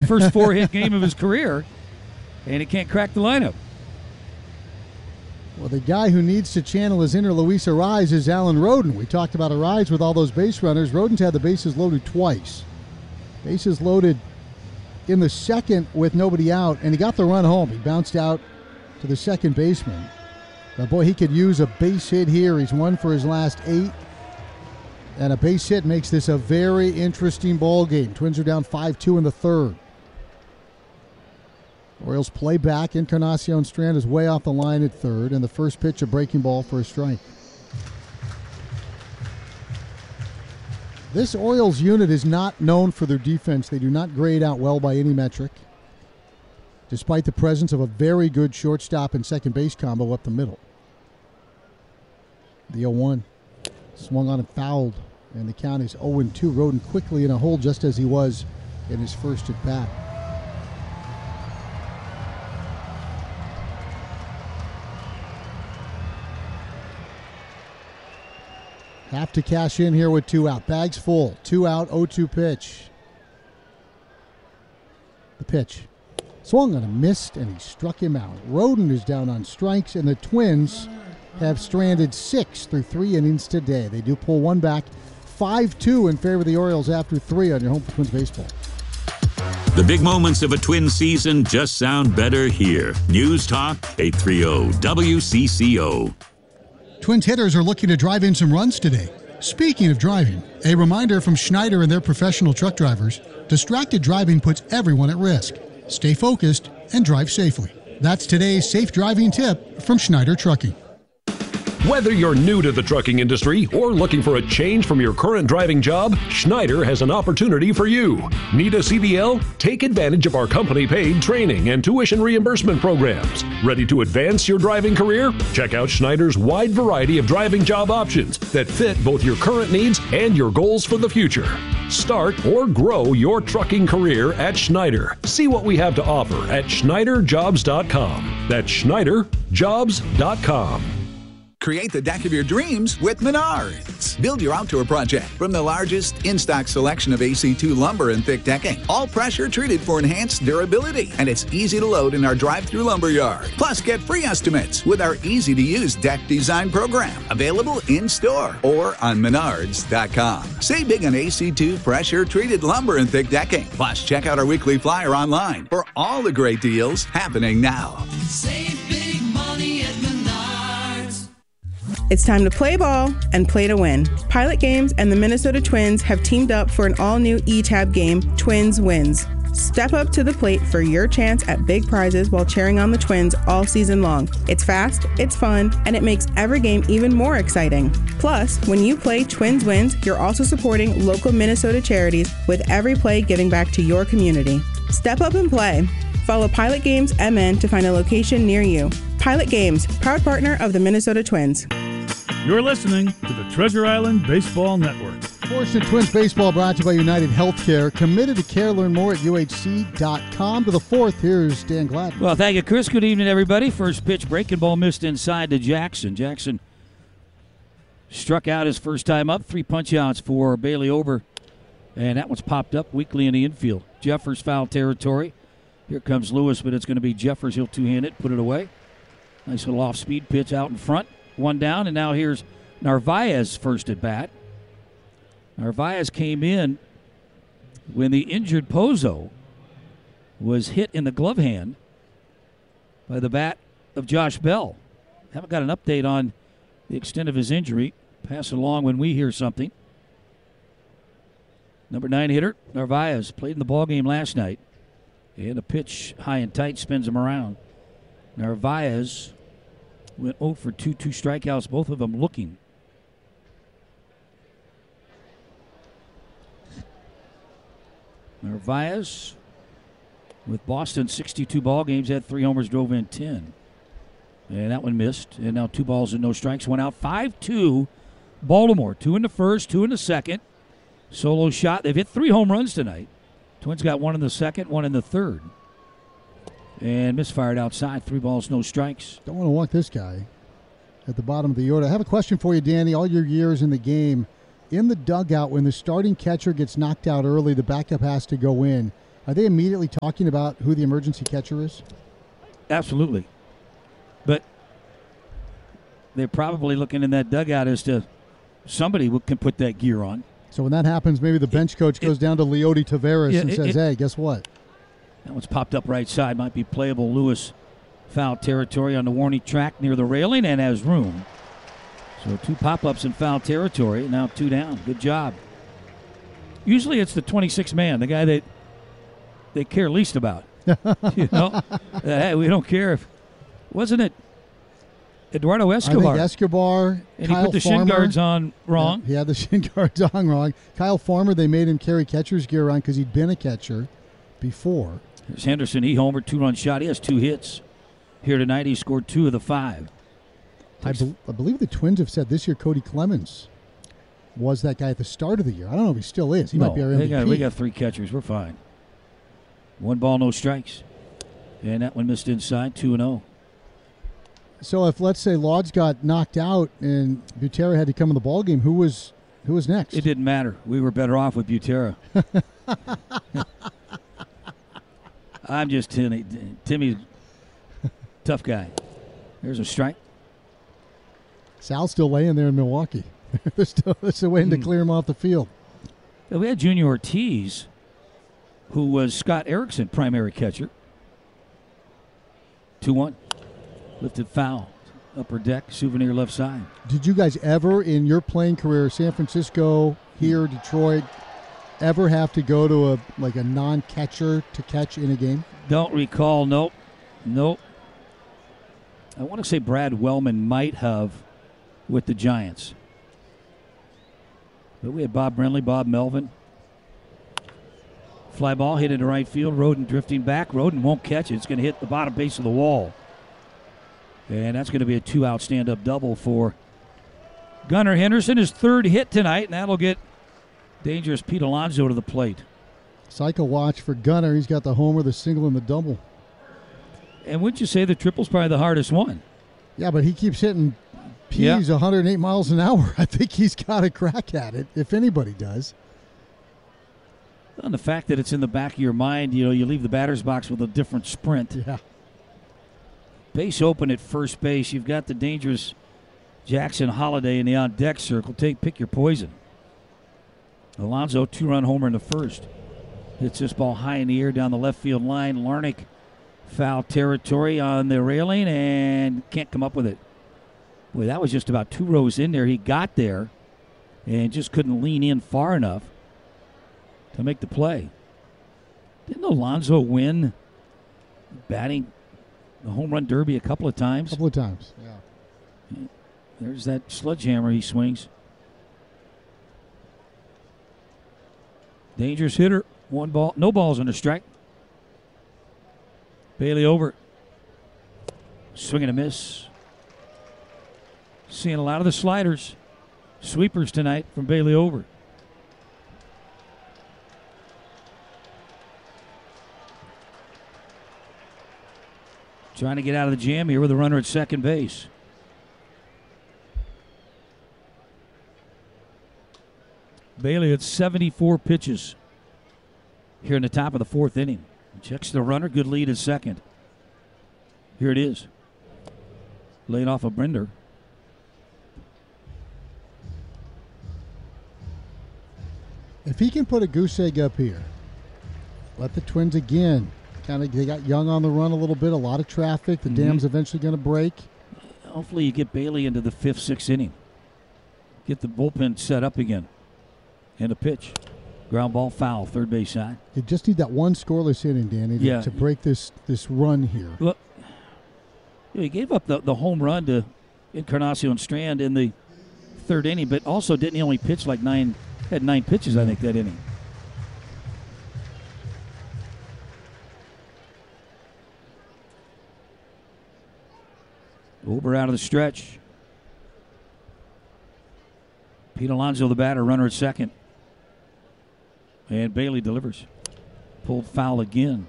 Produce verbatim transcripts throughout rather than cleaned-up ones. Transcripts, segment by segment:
first four-hit game of his career, and he can't crack the lineup. Well, the guy who needs to channel his inner Luis Arraez is Alan Roden. We talked about Arraez with all those base runners. Roden's had the bases loaded twice. Bases loaded in the second with nobody out, and he got the run home. He bounced out to the second baseman. But boy, he could use a base hit here. He's one for his last eight. And a base hit makes this a very interesting ball game. Twins are down five two in the third. Orioles play back. Encarnacion Strand is way off the line at third, and the first pitch a breaking ball for a strike. This Orioles unit is not known for their defense. They do not grade out well by any metric, despite the presence of a very good shortstop and second base combo up the middle. The oh one swung on and fouled, and the count is oh and two. Roden quickly in a hole just as he was in his first at bat. Have to cash in here with two out. Bags full. Two out, oh two pitch. The pitch. Swung on a missed, and he struck him out. Roden is down on strikes, and the Twins have stranded six through three innings today. They do pull one back. five two in favor of the Orioles after three on your home for Twins baseball. The big moments of a Twins season just sound better here. News Talk eight thirty W C C O. Twins hitters are looking to drive in some runs today. Speaking of driving, a reminder from Schneider and their professional truck drivers: distracted driving puts everyone at risk. Stay focused and drive safely. That's today's safe driving tip from Schneider Trucking. Whether you're new to the trucking industry or looking for a change from your current driving job, Schneider has an opportunity for you. Need a C D L? Take advantage of our company-paid training and tuition reimbursement programs. Ready to advance your driving career? Check out Schneider's wide variety of driving job options that fit both your current needs and your goals for the future. Start or grow your trucking career at Schneider. See what we have to offer at Schneider Jobs dot com. That's Schneider Jobs dot com. Create the deck of your dreams with Menards. Build your outdoor project from the largest in-stock selection of A C two lumber and thick decking. All pressure treated for enhanced durability. And it's easy to load in our drive-through lumber yard. Plus, get free estimates with our easy-to-use deck design program. Available in-store or on Menards dot com. Save big on A C two pressure-treated lumber and thick decking. Plus, check out our weekly flyer online for all the great deals happening now. Save big money at Menards. It's time to play ball and play to win. Pilot Games and the Minnesota Twins have teamed up for an all-new E-Tab game, Twins Wins. Step up to the plate for your chance at big prizes while cheering on the Twins all season long. It's fast, it's fun, and it makes every game even more exciting. Plus, when you play Twins Wins, you're also supporting local Minnesota charities with every play giving back to your community. Step up and play. Follow Pilot Games M N to find a location near you. Pilot Games, proud partner of the Minnesota Twins. You're listening to the Treasure Island Baseball Network. Portion of Twins Baseball brought to you by United Healthcare. Committed to care. Learn more at U H C dot com. To the fourth, here's Dan Gladden. Well, thank you, Chris. Good evening, everybody. First pitch, breaking ball missed inside to Jackson. Jackson struck out his first time up. Three punch-outs for Bailey Ober. And that one's popped up weakly in the infield. Jeffers foul territory. Here comes Lewis, but it's going to be Jeffers. He'll two-hand it, put it away. Nice little off-speed pitch out in front. One down, and now here's Narvaez first at bat. Narvaez came in when the injured Pozo was hit in the glove hand by the bat of Josh Bell. Haven't got an update on the extent of his injury. Pass it along when we hear something. Number nine hitter, Narvaez, played in the ballgame last night. And a pitch high and tight spins him around. Narvaez went oh for two, two strikeouts, both of them looking. Narvaez, with Boston, sixty-two ball games, had three homers, drove in ten. And that one missed. And now two balls and no strikes. One out, five two, Baltimore. Two in the first, two in the second. Solo shot. They've hit three home runs tonight. Twins got one in the second, one in the third. And misfired outside. Three balls, no strikes. Don't want to walk this guy at the bottom of the order. I have a question for you, Danny. All your years in the game, in the dugout, when the starting catcher gets knocked out early, the backup has to go in. Are they immediately talking about who the emergency catcher is? Absolutely. But they're probably looking in that dugout as to somebody who can put that gear on. So when that happens, maybe the bench coach goes it, down to Leody Taveras yeah, and it, says, it, hey, guess what? That one's popped up right side. Might be playable. Lewis foul territory on the warning track near the railing and has room. So two pop-ups in foul territory. Now two down. Good job. Usually it's the twenty-six man, the guy that they care least about. You know? Hey, we don't care if... Wasn't it Eduardo Escobar? I think Escobar, and Kyle he put the Farmer, shin guards on wrong. Yeah, he had the shin guards on wrong. Kyle Farmer, they made him carry catcher's gear on because he'd been a catcher before. Here's Henderson. He homered, two-run shot. He has two hits. Here tonight, he scored two of the five. I, be- I believe the Twins have said this year Cody Clemens was that guy at the start of the year. I don't know if he still is. He no, might be our M V P. Got, we got three catchers. We're fine. One ball, no strikes. And that one missed inside, two and oh. So if, let's say, Lodge got knocked out and Butera had to come in the ballgame, who was who was next? It didn't matter. We were better off with Butera. I'm just Timmy. Timmy's tough guy. There's a strike. Sal's still laying there in Milwaukee. There's still there's a way mm. to clear him off the field. We had Junior Ortiz, who was Scott Erickson, primary catcher. two one. Lifted foul. Upper deck, souvenir left side. Did you guys ever in your playing career, San Francisco, here, Detroit, ever have to go to a like a non-catcher to catch in a game? Don't recall. Nope. Nope. I want to say Brad Wellman might have with the Giants. But we had Bob Brenly, Bob Melvin. Fly ball hit into right field. Roden drifting back. Roden won't catch it. It's going to hit the bottom base of the wall. And that's going to be a two-out stand-up double for Gunnar Henderson. His third hit tonight, and that'll get dangerous Pete Alonso to the plate. Cycle watch for Gunnar. He's got the homer, the single, and the double. And wouldn't you say the triple's probably the hardest one? Yeah, but he keeps hitting P's yeah. one hundred eight miles an hour. I think he's got a crack at it, if anybody does. And the fact that it's in the back of your mind, you know, you leave the batter's box with a different sprint. Yeah. Base open at first base. You've got the dangerous Jackson Holiday in the on-deck circle. Take Pick your poison. Alonso, two-run homer in the first. Hits this ball high in the air down the left field line. Larnick, foul territory on the railing and can't come up with it. Boy, that was just about two rows in there. He got there and just couldn't lean in far enough to make the play. Didn't Alonso win batting the home run derby a couple of times? A couple of times, yeah. There's that sledgehammer he swings. Dangerous hitter. One ball, no balls on a strike. Bailey over. Swing and a miss. Seeing a lot of the sliders. Sweepers tonight from Bailey over. Trying to get out of the jam here with a runner at second base. Bailey at seventy-four pitches here in the top of the fourth inning. Checks the runner. Good lead at second. Here it is. Laid off a Brinder. If he can put a goose egg up here, let the Twins again. Kind of, they got Young on the run a little bit. A lot of traffic. The mm-hmm. dam's eventually going to break. Hopefully, you get Bailey into the fifth, sixth inning. Get the bullpen set up again. And a pitch. Ground ball foul, third base side. You just need that one scoreless inning, Danny, to, yeah. to break this this run here. Well, he gave up the, the home run to Encarnacion Strand in the third inning, but also didn't he only pitch like nine, had nine pitches, I think, that inning. Ober out of the stretch. Pete Alonso, the batter, runner at second. And Bailey delivers. Pulled foul again.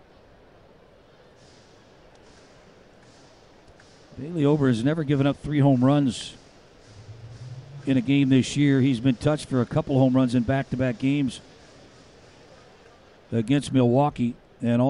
Bailey Ober has never given up three home runs in a game this year. He's been touched for a couple home runs in back-to-back games. against Milwaukee. And